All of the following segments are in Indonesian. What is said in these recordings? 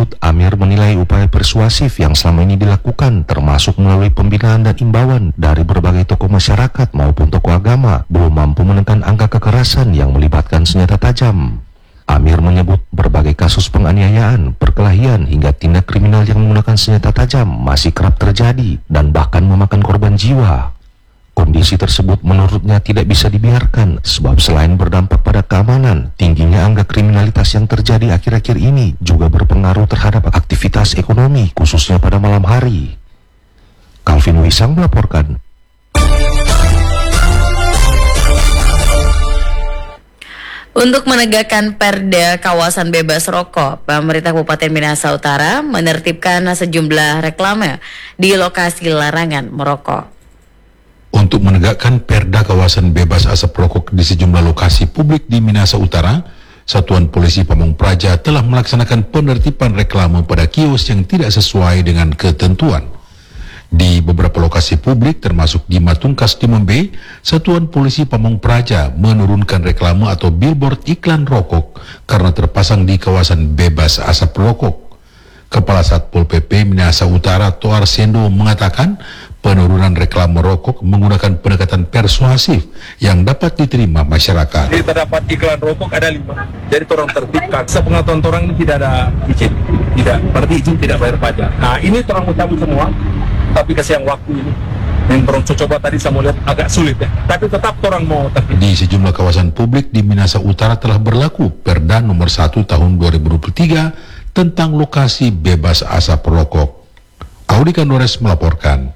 tersebut, Amir menilai upaya persuasif yang selama ini dilakukan, termasuk melalui pembinaan dan imbauan dari berbagai tokoh masyarakat maupun tokoh agama, belum mampu menekan angka kekerasan yang melibatkan senjata tajam. Amir menyebut berbagai kasus penganiayaan, perkelahian hingga tindak kriminal yang menggunakan senjata tajam masih kerap terjadi dan bahkan memakan korban jiwa. Kondisi tersebut menurutnya tidak bisa dibiarkan sebab selain berdampak pada keamanan, tingginya angka kriminalitas yang terjadi akhir-akhir ini juga berpengaruh terhadap aktivitas ekonomi khususnya pada malam hari. Calvin Wisang melaporkan. Untuk menegakkan perda kawasan bebas rokok, pemerintah Kabupaten Minahasa Utara menertibkan sejumlah reklame di lokasi larangan merokok. Untuk menegakkan perda kawasan bebas asap rokok di sejumlah lokasi publik di Minahasa Utara, Satuan Polisi Pamong Praja telah melaksanakan penertiban reklame pada kios yang tidak sesuai dengan ketentuan. Di beberapa lokasi publik termasuk di Matungkas Timembe, Satuan Polisi Pamong Praja menurunkan reklame atau billboard iklan rokok karena terpasang di kawasan bebas asap rokok. Kepala Satpol PP Minahasa Utara Toar Sendo mengatakan penurunan reklame rokok menggunakan pendekatan persuasif yang dapat diterima masyarakat. Jadi terdapat iklan rokok ada 5. Jadi orang tertibkan. Sepengetahuan orang ini tidak ada izin. Tidak, berarti izin tidak bayar pajak. Nah ini orang ucapkan semua, tapi kasih yang waktu ini. Yang orang coba tadi saya mau lihat agak sulit ya. Tapi tetap orang mau tertib. Di sejumlah kawasan publik di Minahasa Utara telah berlaku Perda nomor 1 tahun 2023 tentang lokasi bebas asap rokok. Audi Kandores melaporkan.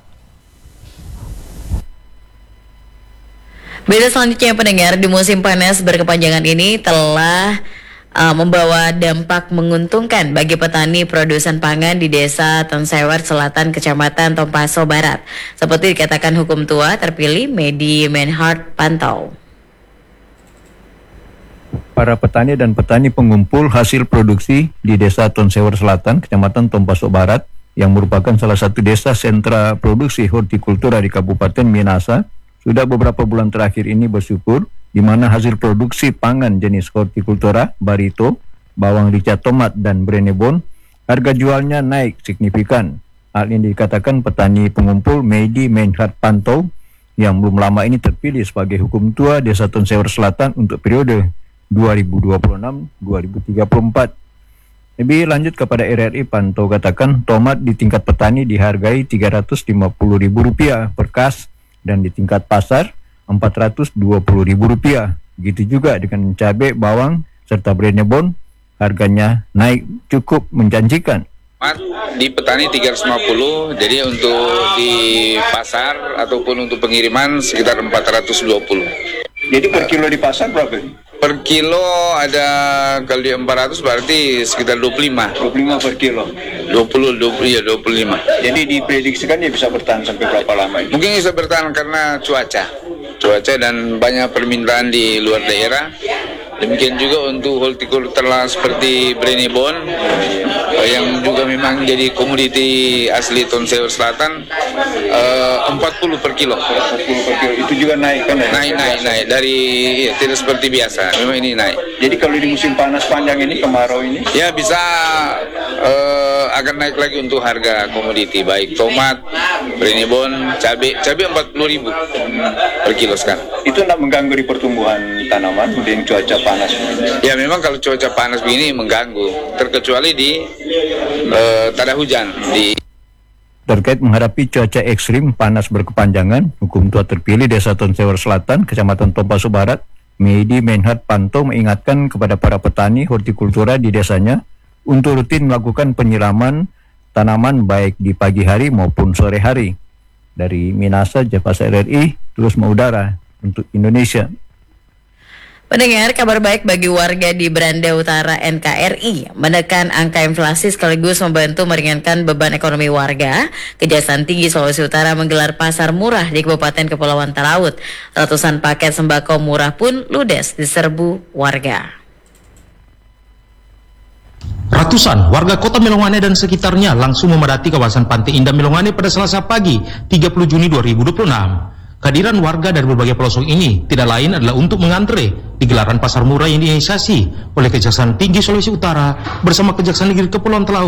Berita selanjutnya pendengar, di musim panas berkepanjangan ini telah membawa dampak menguntungkan bagi petani produsen pangan di Desa Tonsewer Selatan, Kecamatan Tompaso Barat. Seperti dikatakan hukum tua terpilih Medi Menhart Pantau. Para petani dan petani pengumpul hasil produksi di Desa Tonsewer Selatan, Kecamatan Tompaso Barat, yang merupakan salah satu desa sentra produksi hortikultura di Kabupaten Minahasa, sudah beberapa bulan terakhir ini bersyukur di mana hasil produksi pangan jenis hortikultura, barito, bawang rica tomat, dan brenebon, harga jualnya naik signifikan. Hal ini dikatakan petani pengumpul Medi Menhart Pantau yang belum lama ini terpilih sebagai hukum tua Desa Tonsewer Selatan untuk periode 2026-2034. Lebih lanjut kepada RRI, Pantau katakan tomat di tingkat petani dihargai Rp350.000 per kas dan di tingkat pasar Rp420.000. Begitu juga dengan cabai, bawang, serta brenebon, harganya naik cukup menjanjikan. Di petani 350, jadi untuk di pasar ataupun untuk pengiriman sekitar 420. Jadi per kilo di pasar berapa? Per kilo ada kalau di 400 berarti sekitar 25. 25 per kilo. 25. Jadi diprediksikan dia bisa bertahan sampai berapa lama ini? Mungkin bisa bertahan karena cuaca dan banyak permintaan di luar daerah. Demikian juga untuk hortikultura seperti brenebon yang juga memang jadi komoditi asli Tonsewer Selatan, 40 per kilo. 40 per kilo itu juga naik kan ya? Naik dari tidak seperti biasa. Memang ini naik. Jadi kalau di musim panas panjang ini, kemarau ini, ya bisa akan naik lagi untuk harga komoditi baik tomat, brenebon, cabai 40.000 per kilo sekarang. Itu tidak mengganggu di pertumbuhan tanaman dengan cuaca panas? Ya memang kalau cuaca panas begini mengganggu, terkecuali di tak ada hujan. Terkait menghadapi cuaca ekstrim panas berkepanjangan, hukum tua terpilih Desa Tonsewer Selatan, Kecamatan Tompaso Barat, Medi Menhart Pantau mengingatkan kepada para petani hortikultura di desanya untuk rutin melakukan penyiraman tanaman baik di pagi hari maupun sore hari. Dari Minahasa, Jafasa RRI, terus mengudara untuk Indonesia. Pendengar, kabar baik bagi warga di Beranda Utara NKRI menekan angka inflasi sekaligus membantu meringankan beban ekonomi warga. Kejaksaan Tinggi Sulawesi Utara menggelar pasar murah di Kabupaten Kepulauan Talaut. Ratusan paket sembako murah pun ludes diserbu warga. Ratusan warga kota Melongane dan sekitarnya langsung memadati kawasan Pantai Indah Melongane pada Selasa pagi 30 Juni 2026. Kehadiran warga dari berbagai pelosok ini tidak lain adalah untuk mengantre di gelaran pasar murah yang diinisiasi oleh Kejaksaan Tinggi Sulawesi Utara bersama Kejaksaan Negeri Kepulauan Talaut.